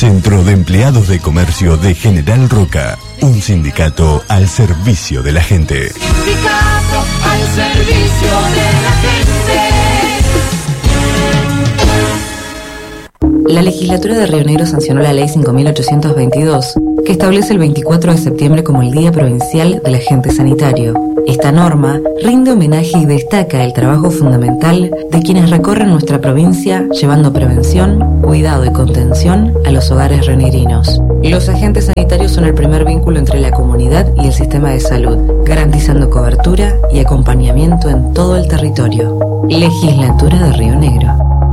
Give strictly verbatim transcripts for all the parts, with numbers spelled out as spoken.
Centro de Empleados de Comercio de General Roca. Un sindicato al servicio de la gente. Sindicato al servicio de la gente. La legislatura de Río Negro sancionó la ley cinco mil ochocientos veintidós, que establece el veinticuatro de septiembre como el Día Provincial del Agente Sanitario. Esta norma rinde homenaje y destaca el trabajo fundamental de quienes recorren nuestra provincia llevando prevención, cuidado y contención a los hogares rionegrinos. Los agentes sanitarios son el primer vínculo entre la comunidad y el sistema de salud, garantizando cobertura y acompañamiento en todo el territorio. Legislatura de Río Negro.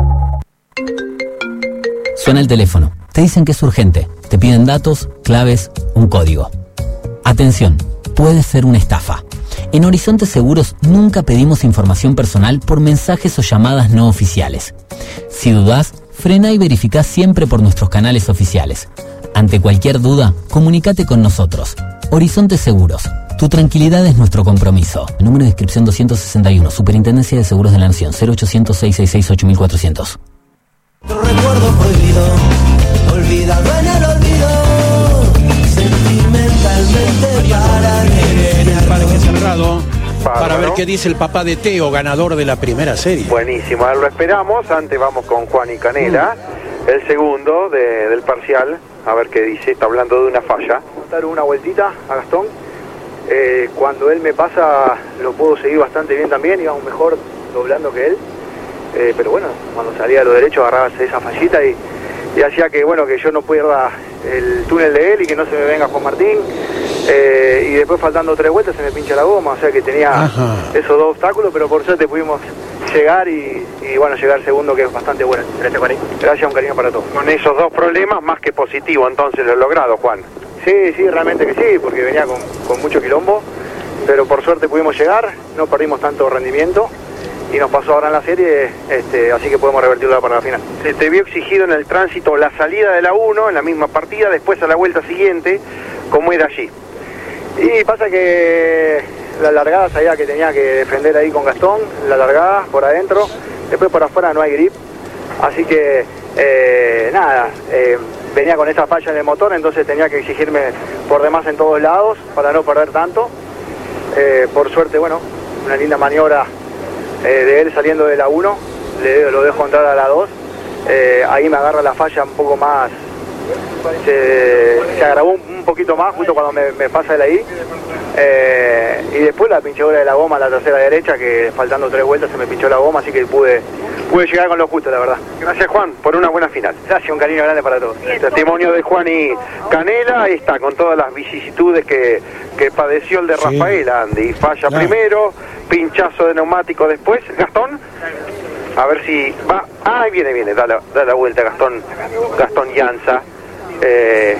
Suena el teléfono. Te dicen que es urgente. Te piden datos, claves, un código. Atención, puede ser una estafa. En Horizonte Seguros nunca pedimos información personal por mensajes o llamadas no oficiales. Si dudás, frena y verificá siempre por nuestros canales oficiales. Ante cualquier duda, comunícate con nosotros. Horizonte Seguros. Tu tranquilidad es nuestro compromiso. Número de inscripción doscientos sesenta y uno, Superintendencia de Seguros de la Nación, cero ochocientos, seiscientos sesenta y seis, ocho mil cuatrocientos. Otro recuerdo prohibido, olvidado en el olvido, sentimentalmente para en el parque cerrado Bárbaro. Para ver qué dice el papá de Teo, ganador de la primera serie. Buenísimo, ahora lo esperamos. Antes vamos con Juan y Canela, mm. el segundo de, del parcial, a ver qué dice. Está hablando de una falla. Dar una vueltita a Gastón. Eh, cuando él me pasa lo puedo seguir bastante bien también, íbamos mejor doblando que él. Eh, pero bueno, cuando salía a lo derecho agarraba esa fallita y, y hacía que bueno que yo no pierda el túnel de él y que no se me venga Juan Martín. Eh, y después faltando tres vueltas se me pincha la goma, o sea que tenía Ajá. esos dos obstáculos, pero por suerte pudimos llegar y, y bueno, llegar segundo, que es bastante bueno. Gracias, Juan. Gracias, un cariño para todos. Con esos dos problemas, más que positivo entonces lo he logrado, Juan. Sí, sí, realmente que sí, porque venía con, con mucho quilombo, pero por suerte pudimos llegar, no perdimos tanto rendimiento y nos pasó ahora en la serie, este, así que podemos revertirla para la final. Se te vio exigido en el tránsito la salida de la uno en la misma partida, después a la vuelta siguiente, como era allí. Y pasa que la largada sabía que tenía que defender ahí con Gastón, la largada por adentro, después por afuera no hay grip, así que eh, nada, eh, venía con esa falla en el motor, entonces tenía que exigirme por demás en todos lados para no perder tanto. Eh, por suerte, bueno, una linda maniobra eh, de él saliendo de la uno, le, lo dejo entrar a la dos, eh, ahí me agarra la falla un poco más, se, se agravó un, un poquito más justo cuando me, me pasa él ahí, eh, y después la pinchadura de la goma a la tercera derecha, que faltando tres vueltas se me pinchó la goma, así que pude, pude llegar con lo justo, la verdad. Gracias, Juan, por una buena final. Gracias, un cariño grande para todos. El testimonio de Juan y Canela, ahí está, con todas las vicisitudes que, que padeció el de sí. Rafael, Andy. Falla claro. primero, pinchazo de neumático después. Gastón, a ver si va. Ah, ahí viene, viene, da la, da la vuelta Gastón, Gastón Llanza. Eh,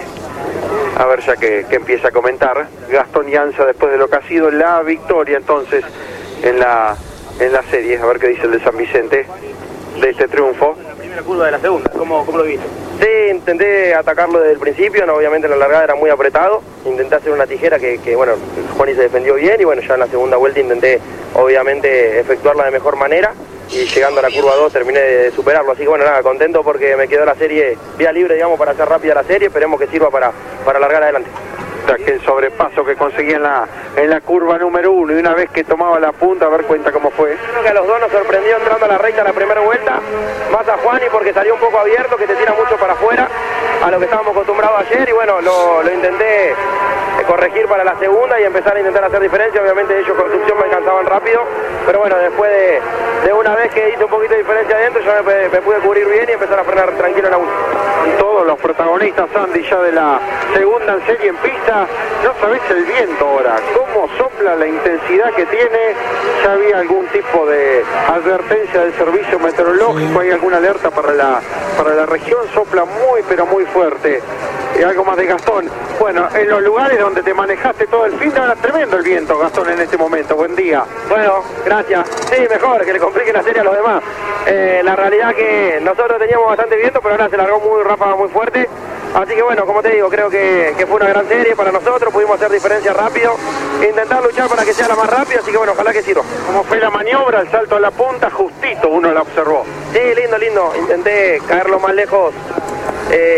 a ver ya que, que empieza a comentar Gastón Llanza después de lo que ha sido la victoria entonces en la en la serie, a ver qué dice el de San Vicente de este triunfo. La primera curva de la segunda, ¿cómo, cómo lo viste? Sí, intenté atacarlo desde el principio, no, obviamente la largada era muy apretado, intenté hacer una tijera que, que bueno, Juani se defendió bien y bueno, ya en la segunda vuelta intenté obviamente efectuarla de mejor manera y llegando a la curva dos terminé de superarlo, así que bueno, nada, contento porque me quedó la serie vía libre, digamos, para hacer rápida la serie, esperemos que sirva para, para largar adelante. Aquel sobrepaso que conseguía en la, en la curva número uno y una vez que tomaba la punta, a ver cuenta cómo fue. Creo que a los dos nos sorprendió entrando a la recta la primera vuelta, más a Juani porque salió un poco abierto, que te tira mucho para afuera, a lo que estábamos acostumbrados ayer y bueno, lo, lo intenté corregir para la segunda y empezar a intentar hacer diferencia, obviamente ellos con succión me alcanzaban rápido, pero bueno, después de, de una vez que hice un poquito de diferencia adentro, yo me, me pude cubrir bien y empezar a frenar tranquilo en la uno. Todos los protagonistas, Andy, ya de la segunda en serie en pista, no sabés el viento ahora, cómo sopla, la intensidad que tiene, ya había algún tipo de advertencia del servicio meteorológico, hay alguna alerta para la, para la región, sopla muy pero muy fuerte. Y algo más de Gastón. Bueno, en los lugares donde te manejaste todo el fin, era tremendo el viento, Gastón, en este momento. Buen día. Bueno, gracias. Sí, mejor, que le complique la serie a los demás. Eh, la realidad que nosotros teníamos bastante viento, pero ahora se largó muy rápido, muy fuerte. Así que bueno, como te digo, creo que, que fue una gran serie para nosotros, pudimos hacer diferencia rápido, intentar luchar para que sea la más rápida, así que bueno, ojalá que sirva. ¿Cómo fue la maniobra? El salto a la punta, justito uno la observó. Sí, lindo, lindo. Intenté caer lo más lejos eh,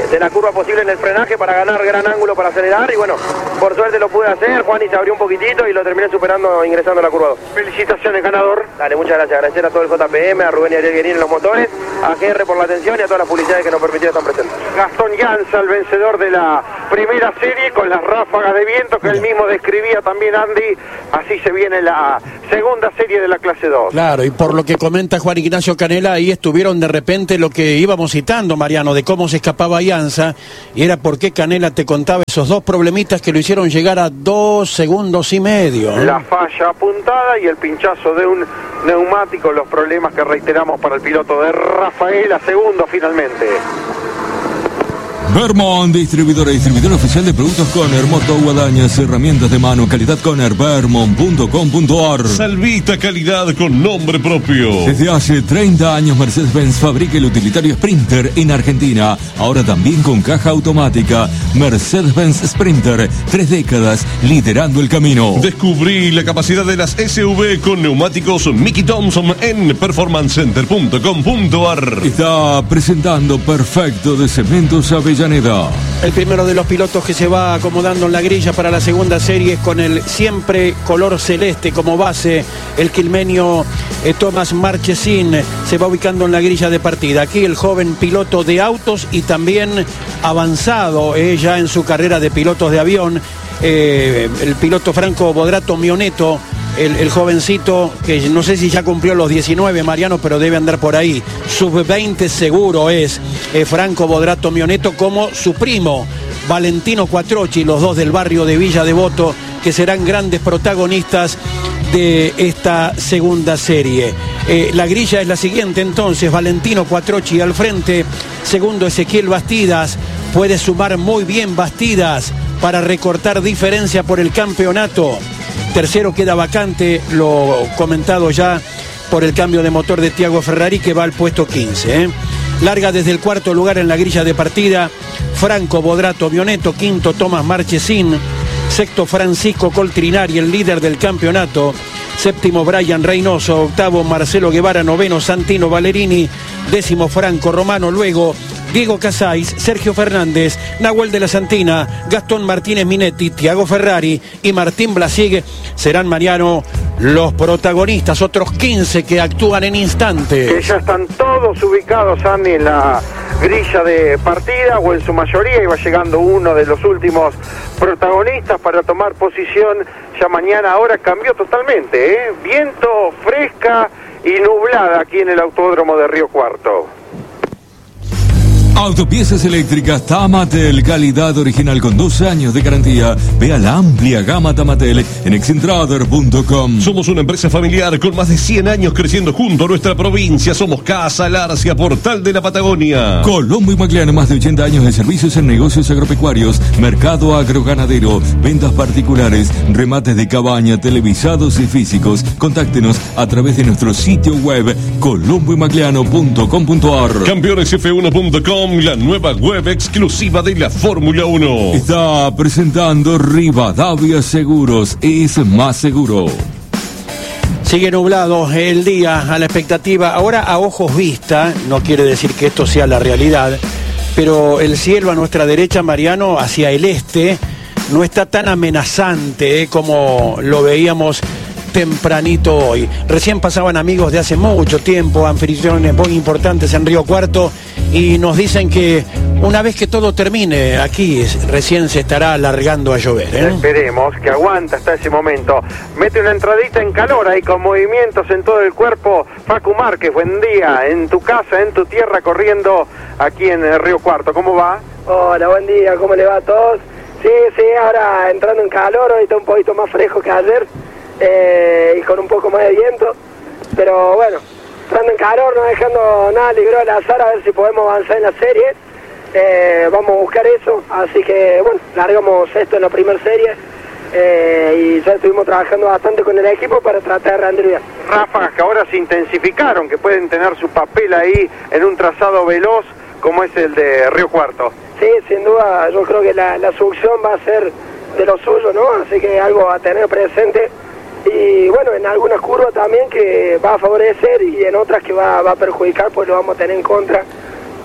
de la curva posible en el frenaje para ganar gran ángulo para acelerar y bueno, por suerte lo pude hacer, Juani se abrió un poquitito y lo terminé superando ingresando a la curva dos. Felicitaciones, ganador. Dale, muchas gracias, agradecer a todo el J P M, a Rubén y Ariel Guerín en los motores, a G R por la atención y a todas las publicidades que nos permitieron estar presentes. Gastón Llanza, el vencedor de la primera serie con las ráfagas de viento que él mismo describía también, Andy. Así se viene la segunda serie de la clase dos. Claro, y por lo que comenta Juan Ignacio Canela, ahí estuvieron de repente lo que íbamos citando, Mariano, de cómo se escapaba Llanza, y era por qué Canela te contaba esos dos problemitas que lo hicieron llegar a dos segundos y medio, ¿eh? La falla apuntada y el pinchazo de un neumático, los problemas que reiteramos para el piloto de Rafaela, segundo finalmente. Vermont, distribuidora y distribuidor oficial de productos Conner, moto, guadañas, herramientas de mano, calidad Conner, vermont punto com punto ar. Salvita calidad con nombre propio. Desde hace treinta años Mercedes-Benz fabrica el utilitario Sprinter en Argentina, ahora también con caja automática. Mercedes-Benz Sprinter, tres décadas liderando el camino. Descubrí la capacidad de las S U V con neumáticos Mickey Thompson en performance center punto com punto ar. Está presentando Perfecto de Cementos Avellaneda. El primero de los pilotos que se va acomodando en la grilla para la segunda serie es con el siempre color celeste como base, el quilmenio eh, Tomás Marchesín se va ubicando en la grilla de partida. Aquí el joven piloto de autos y también avanzado eh, ya en su carrera de pilotos de avión, eh, el piloto Franco Bodrato Mioneto. El, el jovencito, que no sé si ya cumplió los diecinueve, Mariano, pero debe andar por ahí. sub veinte seguro es eh, Franco Bodrato Mioneto, como su primo, Valentino Quattrocchi, los dos del barrio de Villa Devoto, que serán grandes protagonistas de esta segunda serie. Eh, la grilla es la siguiente entonces: Valentino Quattrocchi al frente, segundo Ezequiel Bastidas, puede sumar muy bien Bastidas para recortar diferencia por el campeonato. Tercero queda vacante, lo comentado ya, por el cambio de motor de Thiago Ferrari, que va al puesto quince. ¿eh? Larga desde el cuarto lugar en la grilla de partida Franco Bodrato Mioneto, quinto Tomás Marchesín, sexto Francisco Coltrinari, el líder del campeonato, séptimo Brian Reynoso, octavo Marcelo Guevara, noveno Santino Valerini, décimo Franco Romano, luego Diego Casais, Sergio Fernández, Nahuel de la Santina, Gastón Martínez Minetti, Thiago Ferrari y Martín Blasigue serán, Mariano, los protagonistas, otros quince que actúan en instantes. Que ya están todos ubicados, Andy, en la grilla de partida, o en su mayoría, y va llegando uno de los últimos protagonistas para tomar posición. Ya mañana, ahora cambió totalmente, ¿eh? Viento, fresca y nublada aquí en el Autódromo de Río Cuarto. Autopiezas eléctricas Tamatel, calidad original con doce años de garantía. Vea la amplia gama Tamatel en excentrader punto com. Somos una empresa familiar con más de cien años creciendo junto a nuestra provincia. Somos Casa Larcia, portal de la Patagonia. Colombo y Macleano, más de ochenta años de servicios en negocios agropecuarios, mercado agroganadero, ventas particulares, remates de cabaña, televisados y físicos. Contáctenos a través de nuestro sitio web colombo y macleano punto com punto ar. Campeones F uno punto com, la nueva web exclusiva de la Fórmula uno. Está presentando Rivadavia Seguros, es más seguro. Sigue nublado el día, a la expectativa, ahora a ojos vista, no quiere decir que esto sea la realidad, pero el cielo a nuestra derecha, Mariano, hacia el este, no está tan amenazante eh, como lo veíamos tempranito hoy. Recién pasaban amigos de hace mucho tiempo, anfitriones muy importantes en Río Cuarto, y nos dicen que una vez que todo termine aquí, recién se estará alargando a llover. ¿eh? Esperemos que aguanta hasta ese momento. Mete una entradita en calor ahí con movimientos en todo el cuerpo. Facu Márquez, buen día. En tu casa, en tu tierra, corriendo aquí en el Río Cuarto. ¿Cómo va? Hola, buen día. ¿Cómo le va a todos? Sí, sí, ahora entrando en calor. Hoy está un poquito más fresco que ayer. Eh, y con un poco más de viento. Pero bueno, entrando en calor, no dejando nada librado al azar, a ver si podemos avanzar en la serie. Eh, vamos a buscar eso, así que bueno, largamos esto en la primera serie eh, y ya estuvimos trabajando bastante con el equipo para tratar de rendir bien. Ráfagas que ahora se intensificaron, que pueden tener su papel ahí en un trazado veloz como es el de Río Cuarto. Sí, sin duda, yo creo que la, la succión va a ser de lo suyo, ¿no? Así que algo a tener presente. Y bueno, en algunas curvas también que va a favorecer y en otras que va, va a perjudicar, pues lo vamos a tener en contra.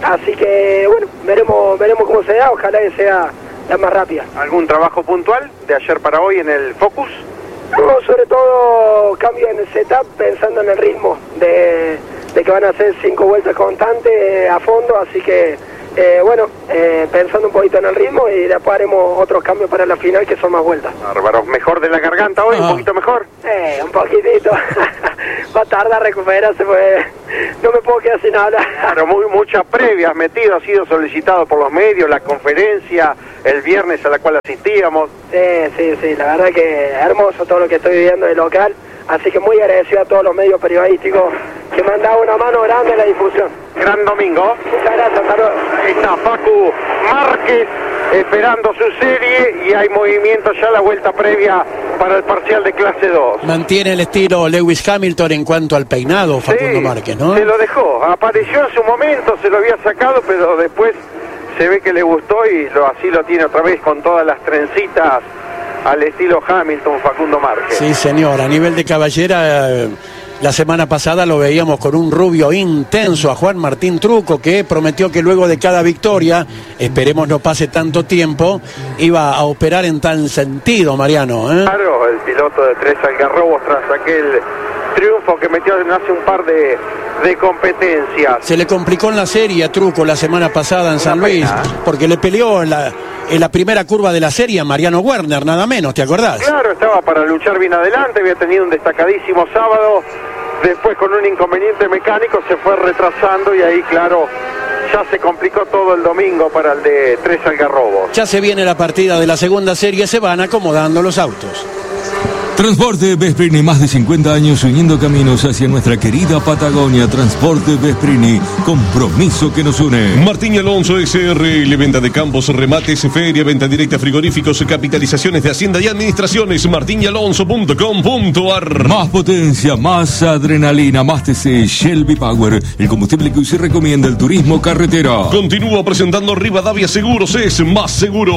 Así que, bueno, veremos veremos cómo se da, ojalá que sea la más rápida. ¿Algún trabajo puntual de ayer para hoy en el Focus? No, sobre todo cambio en el setup, pensando en el ritmo de, de que van a hacer cinco vueltas constantes eh, a fondo, así que, eh, bueno, eh, pensando un poquito en el ritmo y después haremos otros cambios para la final que son más vueltas. Bárbaro, ¿mejor de la garganta hoy? Ah. ¿Un poquito mejor? Eh, un poquitito. Va a tardar a recuperarse, pues no me puedo quedar sin hablar. Claro, muy, muchas previas metido, ha sido solicitado por los medios, la conferencia el viernes a la cual asistíamos. Sí, sí, sí, la verdad que hermoso todo lo que estoy viviendo de local, así que muy agradecido a todos los medios periodísticos que me han dado una mano grande en la difusión. Gran domingo. Muchas gracias, hasta luego. Ahí está Facu Márquez esperando su serie y hay movimiento ya la vuelta previa para el parcial de clase dos. Mantiene el estilo Lewis Hamilton en cuanto al peinado, Facundo sí, Márquez, ¿no? Se lo dejó, apareció en su momento, se lo había sacado, pero después se ve que le gustó y lo, así lo tiene otra vez con todas las trencitas al estilo Hamilton, Facundo Márquez. Sí, señor, a nivel de caballera, eh, la semana pasada lo veíamos con un rubio intenso a Juan Martín Truco, que prometió que luego de cada victoria, esperemos no pase tanto tiempo, iba a operar en tal sentido, Mariano, ¿eh? Claro, el piloto de tres algarrobos tras aquel triunfo que metió hace un par de, de competencias. Se le complicó en la serie a Truco la semana pasada en San Luis, porque le peleó en la, en la primera curva de la serie a Mariano Werner, nada menos, ¿te acordás? Claro, estaba para luchar bien adelante, había tenido un destacadísimo sábado, después con un inconveniente mecánico se fue retrasando y ahí, claro, ya se complicó todo el domingo para el de tres algarrobos. Ya se viene la partida de la segunda serie, se van acomodando los autos. Transporte Vesprini, más de cincuenta años uniendo caminos hacia nuestra querida Patagonia. Transporte Vesprini, compromiso que nos une. Martín Alonso S R L, venta de campos, remates, feria, venta directa, frigoríficos, capitalizaciones de Hacienda y Administraciones. martín y alonso punto com punto a r. Más potencia, más adrenalina, más T C, Shelby Power, el combustible que usted recomienda el turismo carretera. Continúa presentando Rivadavia Seguros, es más seguro.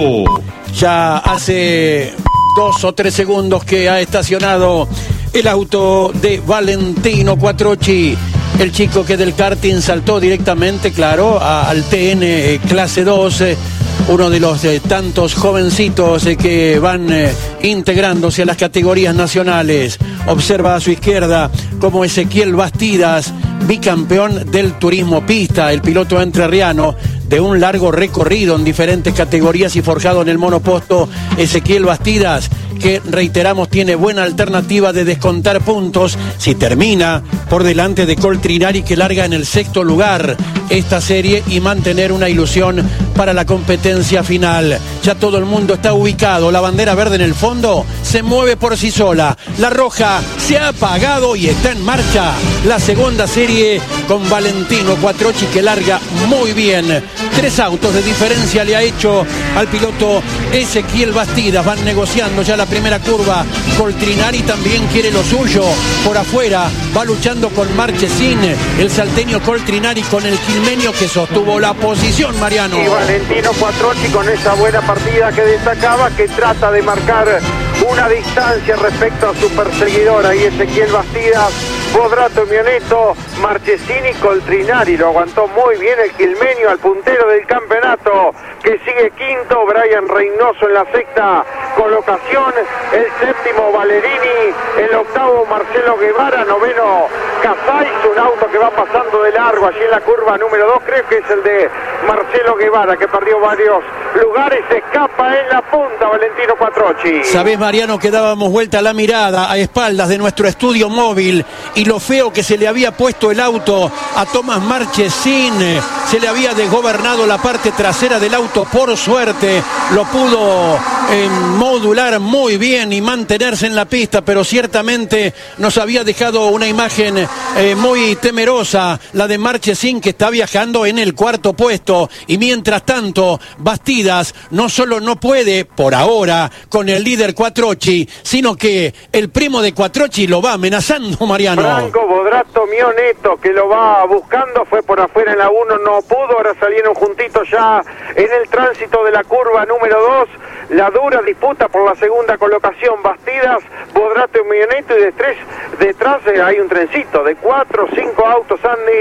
Ya hace dos o tres segundos que ha estacionado el auto de Valentino Quattrocchi, el chico que del karting saltó directamente, claro, a, al T N clase dos, eh, uno de los eh, tantos jovencitos eh, que van eh, integrándose a las categorías nacionales. Observa a su izquierda como Ezequiel Bastidas, bicampeón del turismo pista, el piloto entrerriano de un largo recorrido en diferentes categorías y forjado en el monoposto. Ezequiel Bastidas, que reiteramos tiene buena alternativa de descontar puntos si termina por delante de Coltrinari, que larga en el sexto lugar esta serie, y mantener una ilusión para la competencia final. Ya todo el mundo está ubicado, la bandera verde en el fondo se mueve por sí sola, la roja se ha apagado y está en marcha la segunda serie con Valentino Quattrocchi, que larga muy bien. Tres autos de diferencia le ha hecho al piloto Ezequiel Bastidas. Van negociando ya la primera curva. Coltrinari también quiere lo suyo por afuera, va luchando con Marchesín, el salteño Coltrinari con el quilmenio que sostuvo la posición, Mariano. Y Valentino Quattrocchi con esa buena partida que destacaba, que trata de marcar una distancia respecto a su perseguidor. Ahí Ezequiel Bastidas, Bodrato, Mioneto, Marchesini, Coltrinari. Lo aguantó muy bien el quilmenio al puntero del campeonato, que sigue quinto, Brian Reynoso en la sexta colocación, el séptimo Valerini, el octavo Marcelo Guevara, noveno Casais, un auto que va pasando de largo allí en la curva número dos, creo que es el de Marcelo Guevara, que perdió varios lugares, se escapa en la punta Valentino Quattrocchi. Sabés, Mariano, que dábamos vuelta a la mirada a espaldas de nuestro estudio móvil y lo feo que se le había puesto el auto a Tomás Marchesín, se le había desgobernado la parte trasera del auto. Por suerte lo pudo eh, modular muy bien y mantenerse en la pista, pero ciertamente nos había dejado una imagen eh, muy temerosa, la de Marchesín, que está viajando en el cuarto puesto, y mientras tanto Bastidas no solo no puede por ahora con el líder Quattrocchi, sino que el primo de Quattrocchi lo va amenazando, Mariano. Franco Bodrato Mioneto, que lo va buscando, fue por afuera en la uno, no pudo, ahora salieron juntitos ya en el tránsito de la curva número dos, la dura disputa por la segunda colocación, Bastidas, Bodrato y Mioneto, y de tres, detrás eh, hay un trencito de cuatro, cinco autos, Andy,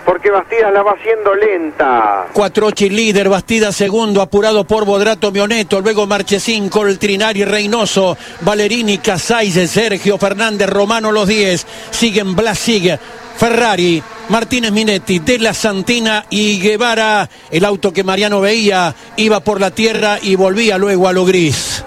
porque Bastidas la va haciendo lenta. Cuatrochi líder, Bastidas segundo, apurado por Bodrato Mioneto, luego Marchesín, Coltrinari, Reynoso, Valerini, Casais, Sergio Fernández, Romano los diez, siguen Blasig, Ferrari, Martínez Minetti, De La Santina y Guevara. El auto que Mariano veía iba por la tierra y volvía luego a lo gris.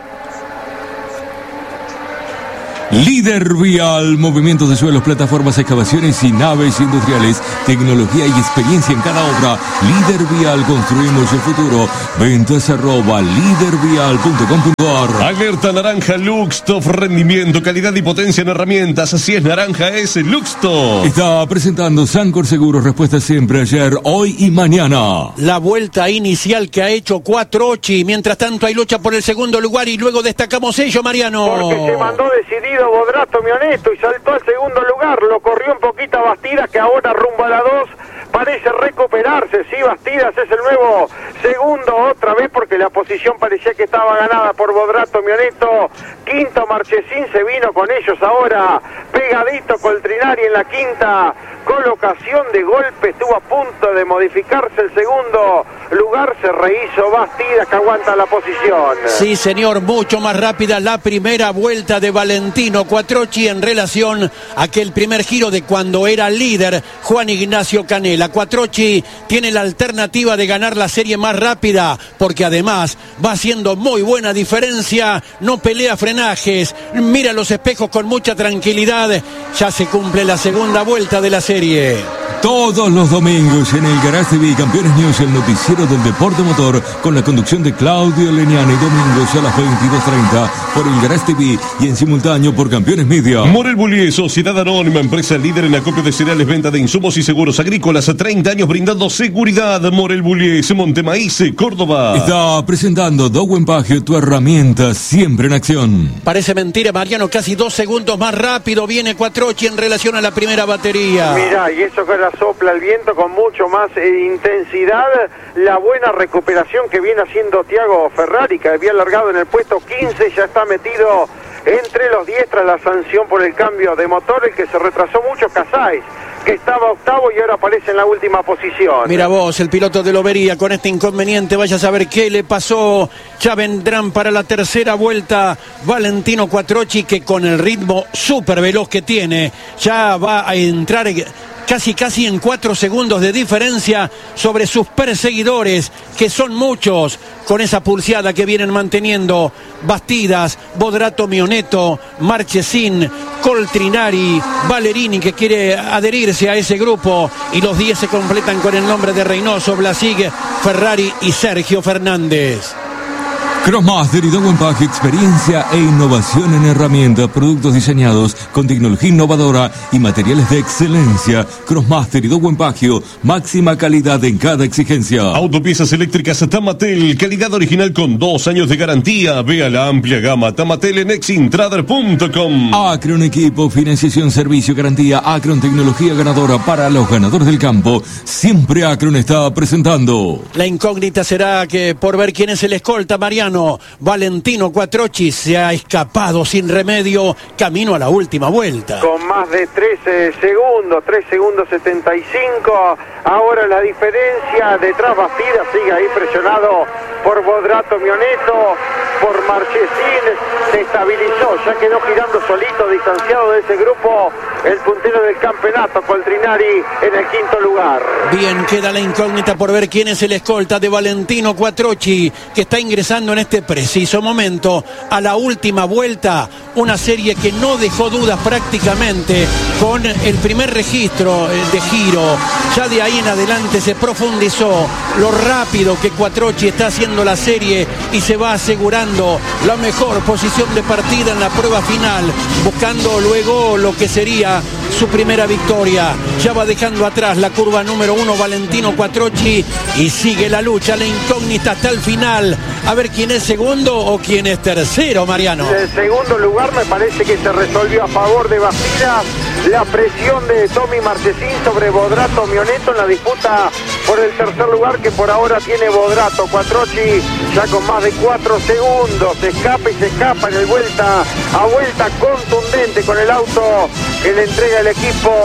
Líder Vial, movimientos de suelos, plataformas, excavaciones y naves industriales, tecnología y experiencia en cada obra. Líder Vial, construimos el futuro. Ventas arroba lídervial punto com punto ar. Alerta naranja Luxtof, rendimiento, calidad y potencia en herramientas. Así es, naranja es Luxtof. Está presentando Sancor Seguros, respuesta siempre, ayer, hoy y mañana. La vuelta inicial que ha hecho Cuatrochi, mientras tanto hay lucha por el segundo lugar y luego destacamos ello, Mariano. Porque se mandó decidido Bodrato Mioneto y saltó al segundo lugar, lo corrió un poquito a Bastidas, que ahora rumbo a la dos parece recuperarse. Sí, Bastidas es el nuevo segundo otra vez, porque la posición parecía que estaba ganada por Bodrato Mioneto. Quinto Marchesín se vino con ellos ahora, pegadito Coltrinari en la quinta colocación. De golpe estuvo a punto de modificarse el segundo lugar, se rehizo Bastidas, que aguanta la posición. Sí, señor, mucho más rápida la primera vuelta de Valentino Cuatrochi en relación a aquel primer giro de cuando era líder Juan Ignacio Canela. Cuatrochi tiene la alternativa de ganar la serie más rápida, porque además va haciendo muy buena diferencia, no pelea frenajes, mira los espejos con mucha tranquilidad. Ya se cumple la segunda vuelta de la serie. Todos los domingos en el Garage T V Campeones News, el noticiero del deporte motor, con la conducción de Claudio Leniani, domingos a las veintidós treinta por el Garage T V y en simultáneo por Campeones Media. Morel Bullies, sociedad anónima, empresa líder en acopio de cereales, venta de insumos y seguros agrícolas, treinta años brindando seguridad. Morel Bullies, Montemaíz, Córdoba. Está presentando Dowen Pagio, tu herramienta siempre en acción. Parece mentira, Mariano, casi dos segundos más rápido viene Cuatrochi en relación a la primera batería. Mirá, y eso que ahora sopla el viento con mucho más eh, intensidad. La buena recuperación que viene haciendo Thiago Ferrari, que había largado en el puesto quince, ya está metido entre los diez tras la sanción por el cambio de motor. El que se retrasó mucho, Casais, que estaba octavo y ahora aparece en la última posición. Mira vos, el piloto de Lobería con este inconveniente, vaya a saber qué le pasó. Ya vendrán para la tercera vuelta Valentino Cuatrochi, que con el ritmo súper veloz que tiene, ya va a entrar casi casi en cuatro segundos de diferencia sobre sus perseguidores, que son muchos, con esa pulseada que vienen manteniendo Bastidas, Bodrato Mioneto, Marchesín, Coltrinari, Valerini, que quiere adherirse a ese grupo, y los diez se completan con el nombre de Reynoso, Blasig, Ferrari y Sergio Fernández. Crossmaster y Dowen Pag, experiencia e innovación en herramientas, productos diseñados con tecnología innovadora y materiales de excelencia. Crossmaster y Dowen Pagio, máxima calidad en cada exigencia. Autopiezas eléctricas Tamatel, calidad original con dos años de garantía. Vea la amplia gama Tamatel en exintrader punto com. Acron Equipo, financiación, servicio, garantía. Acron, tecnología ganadora para los ganadores del campo. Siempre Acron está presentando. La incógnita será que por ver quién es el escolta, Mariano. Valentino Cuatrochi se ha escapado sin remedio, camino a la última vuelta. Con más de trece segundos, tres segundos setenta y cinco. Ahora la diferencia detrás Bastidas, sigue ahí presionado por Bodrato Mioneto, por Marchesín, se estabilizó, ya quedó girando solito, distanciado de ese grupo, el puntero del campeonato, Coltrinari en el quinto lugar. Bien, queda la incógnita por ver quién es el escolta de Valentino Cuatrochi, que está ingresando en este preciso momento a la última vuelta, una serie que no dejó dudas prácticamente con el primer registro de giro. Ya de ahí en adelante se profundizó lo rápido que Cuatrochi está haciendo la serie y se va asegurando la mejor posición de partida en la prueba final, buscando luego lo que sería su primera victoria. Ya va dejando atrás la curva número uno Valentino Cuatrochi y sigue la lucha, la incógnita hasta el final. A ver quién es segundo o quién es tercero, Mariano. El segundo lugar me parece que se resolvió a favor de Bastidas. La presión de Tommy Marchesín sobre Bodrato Mioneto en la disputa por el tercer lugar, que por ahora tiene Bodrato. Cuatrochi ya con más de cuatro segundos, se escapa y se escapa en el vuelta a vuelta contundente con el auto que le entrega el equipo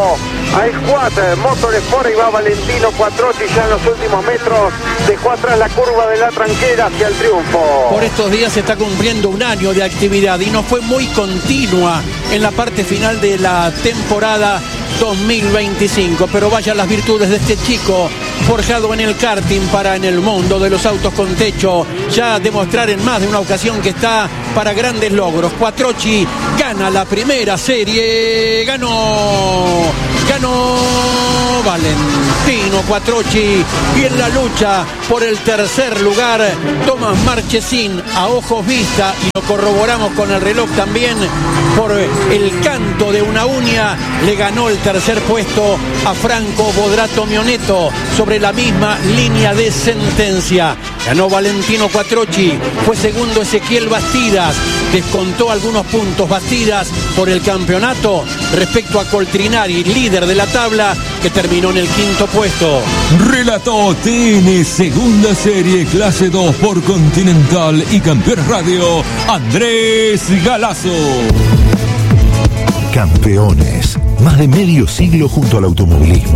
a Squad Motorsport y va Valentino Quattrocchi ya en los últimos metros, dejó atrás la curva de la tranquera hacia el triunfo. Por estos días se está cumpliendo un año de actividad y no fue muy continua en la parte final de la temporada dos mil veinticinco, pero vaya las virtudes de este chico forjado en el karting para en el mundo de los autos con techo ya demostrar en más de una ocasión que está para grandes logros. Quattrocchi gana la primera serie, ganó, ganó Valentino Quattrocchi, y en la lucha por el tercer lugar Tomás Marchesín a ojos vista, y lo corroboramos con el reloj también por el canto de una uña, le ganó el tercer puesto a Franco Bodrato Mioneto sobre la misma línea de sentencia. Ganó Valentino Quattrocchi, fue segundo Ezequiel Bastidas, descontó algunos puntos Bastidas por el campeonato respecto a Coltrinari, líder de la tabla, que terminó en el quinto puesto. Relató T N Segunda Serie Clase dos por Continental y Campeones Radio, Andrés Galazo. Campeones, más de medio siglo junto al automovilismo.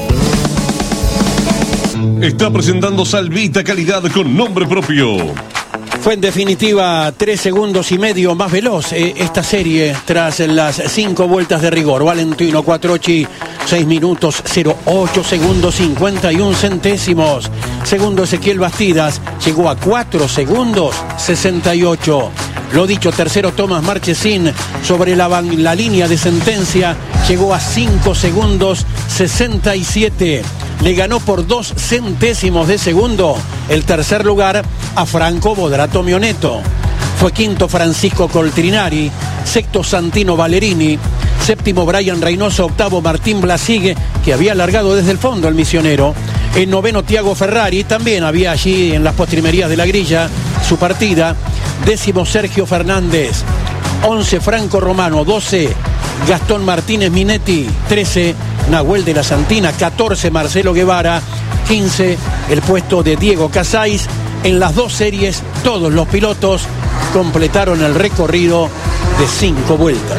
Está presentando Salvita, calidad con nombre propio. Fue en definitiva tres segundos y medio más veloz eh, esta serie tras las cinco vueltas de rigor. Valentino Quattrocchi, seis minutos cero ocho segundos cincuenta y un centésimos. Segundo Ezequiel Bastidas, llegó a cuatro segundos sesenta y ocho. Lo dicho, tercero Tomás Marchesín sobre la, la línea de sentencia, llegó a cinco segundos sesenta y siete. Le ganó por dos centésimos de segundo el tercer lugar a Franco Bodrato Mioneto. Fue quinto Francisco Coltrinari, sexto Santino Valerini, séptimo Brian Reynoso, octavo Martín Blasigue, que había largado desde el fondo el misionero. En noveno Tiago Ferrari, también había allí en las postrimerías de la grilla su partida. Décimo Sergio Fernández, once Franco Romano, doce Gastón Martínez Minetti, trece Nahuel de la Santina, catorce Marcelo Guevara, quince el puesto de Diego Casais. En las dos series todos los pilotos completaron el recorrido de cinco vueltas.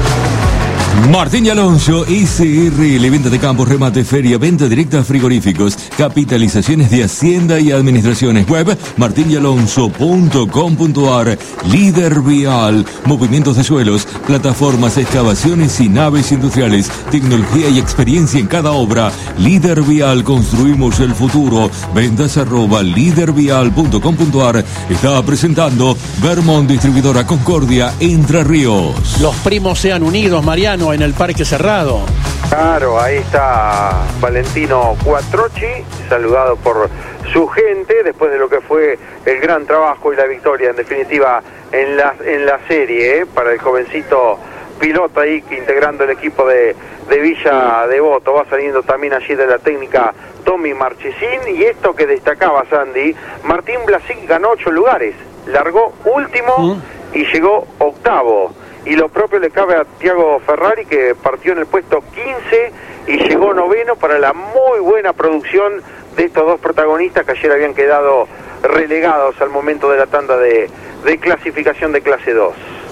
Martín y Alonso, S R L, venta de campos, remate, feria, venta directa a frigoríficos, capitalizaciones de Hacienda y Administraciones. Web martín y alonso punto com punto ar. Líder Vial, movimientos de suelos, plataformas, excavaciones y naves industriales, tecnología y experiencia en cada obra. Líder Vial, construimos el futuro. Ventas arroba líder vial punto com punto ar. Está presentando Vermont Distribuidora Concordia, Entre Ríos. Los primos sean unidos, Mariano, en el Parque Cerrado. Claro, ahí está Valentino Quattrocchi, saludado por su gente después de lo que fue el gran trabajo y la victoria en definitiva en la, en la serie, ¿eh? Para el jovencito piloto ahí integrando el equipo de, de Villa Devoto. Va saliendo también allí de la técnica Tommy Marchesín, y esto que destacaba Sandy, Martín Blasigue ganó ocho lugares, largó último ¿Mm? y llegó octavo. Y lo propio le cabe a Tiago Ferrari, que partió en el puesto quince y llegó noveno para la muy buena producción de estos dos protagonistas que ayer habían quedado relegados al momento de la tanda de, de clasificación de clase dos.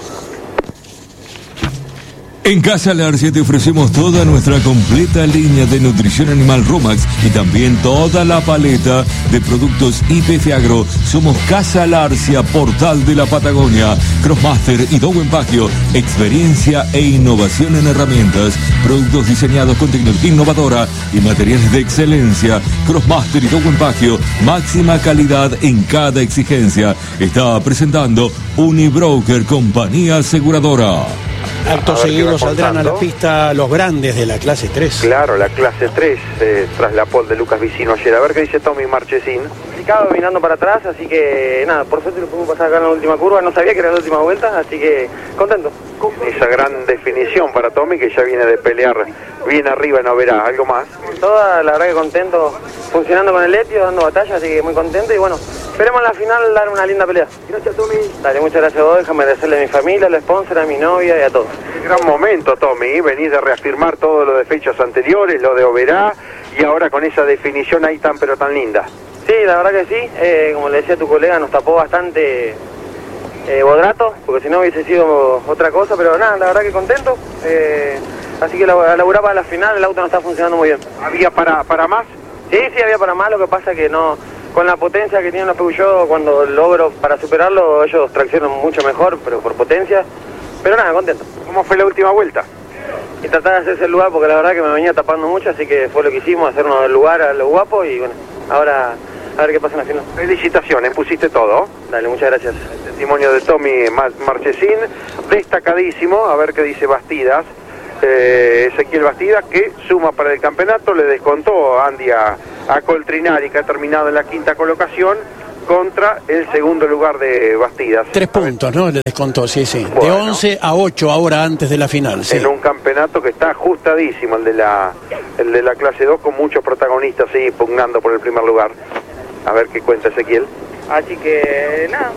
En Casa Larcia te ofrecemos toda nuestra completa línea de nutrición animal Romax y también toda la paleta de productos I P F Agro. Somos Casa Larcia, portal de la Patagonia. Crossmaster y Dowen Pagio, experiencia e innovación en herramientas, productos diseñados con tecnología innovadora y materiales de excelencia. Crossmaster y Dowen Pagio, máxima calidad en cada exigencia. Está presentando Unibroker, compañía aseguradora. Acto seguido saldrán a la pista los grandes de la clase tres. Claro, la clase tres, eh, tras la pole de Lucas Vicino ayer. A ver qué dice Tommy Marchesín. Complicado mirando para atrás, así que nada, por suerte lo pudimos pasar acá en la última curva. No sabía que era la última vuelta, así que contento. Esa gran definición para Tommy, que ya viene de pelear bien arriba en Oberá. ¿Algo más? Toda, la verdad que contento, funcionando con el Etio, dando batalla, así que muy contento. Y bueno, esperemos en la final dar una linda pelea. Gracias, Tommy. Dale, muchas gracias a vos. Déjame agradecerle a mi familia, a la sponsor, a mi novia y a todos. Gran momento, Tommy. Venís de reafirmar todo lo de fechas anteriores, lo de Oberá, y ahora con esa definición ahí tan pero tan linda. Sí, la verdad que sí. Eh, como le decía a tu colega, nos tapó bastante eh, Bodrato, porque si no hubiese sido otra cosa, pero nada, la verdad que contento. Eh, Así que la, laburar para la final, el auto no está funcionando muy bien. ¿Había para, para más? Sí, sí, había para más, lo que pasa que no, con la potencia que tienen los Peugeot, cuando logro para superarlo, ellos traccionan mucho mejor, pero por potencia. Pero nada, contento. ¿Cómo fue la última vuelta? Y tratar de hacerse el lugar, porque la verdad que me venía tapando mucho, así que fue lo que hicimos, hacernos el lugar a lo guapo y bueno, ahora a ver qué pasa en la final. Felicitaciones, pusiste todo. Dale, muchas gracias. El testimonio de Tommy Marchesín, destacadísimo, a ver qué dice Bastidas. Eh, Ezequiel Bastidas, que suma para el campeonato, le descontó a Andy a, a Coltrinari, que ha terminado en la quinta colocación, contra el segundo lugar de Bastidas. Tres puntos, ¿no? Le descontó, sí, sí. Bueno, de once a ocho ahora antes de la final, sí. En un campeonato que está ajustadísimo, el de la, el de la clase dos, con muchos protagonistas, sí, pugnando por el primer lugar. A ver qué cuenta Ezequiel. Así que nada,